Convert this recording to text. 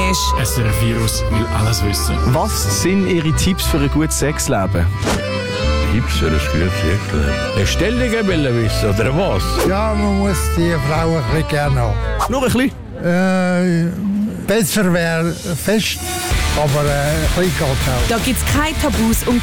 ist. SRF Virus will alles wissen. Was sind Ihre Tipps für ein gutes Sexleben? Tipps für ein gutes Sexleben? Eine Stellung will wissen, oder was? Ja, man muss die Frau ein bisschen gerne haben. Nur ein bisschen? Besser wäre fest, aber ein bisschen geht auch. Da gibt es keine Tabus und